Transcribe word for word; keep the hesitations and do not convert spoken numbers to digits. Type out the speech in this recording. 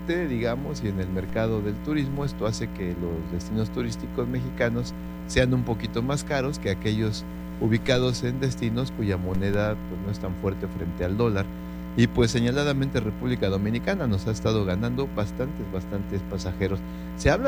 fuerte, digamos, y en el mercado del turismo, esto hace que los destinos turísticos mexicanos sean un poquito más caros que aquellos ubicados en destinos cuya moneda, pues, no es tan fuerte frente al dólar. Y, pues, señaladamente República Dominicana nos ha estado ganando bastantes, bastantes pasajeros. Se habla